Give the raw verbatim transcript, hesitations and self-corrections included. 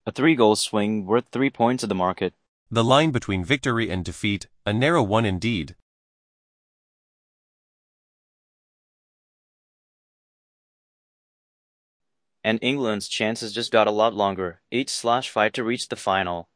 A three-goal swing worth three points at the market. The line between victory and defeat, a narrow one indeed. And England's chances just got a lot longer, eight slash five to reach the final.